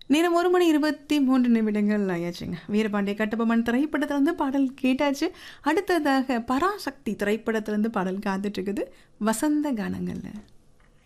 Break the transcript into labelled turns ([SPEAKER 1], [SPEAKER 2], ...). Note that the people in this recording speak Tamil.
[SPEAKER 1] நேரம் 1 மணி 23 நிமிடங்கள் ஆயாச்சுங்க. வீரபாண்டிய கட்டபொம்மன் திரைப்படத்திலிருந்து பாடல் கேட்டாச்சு. அடுத்ததாக பராசக்தி திரைப்படத்திலிருந்து பாடல் காத்துட்டு இருக்குது வசந்த கானங்கள்ல.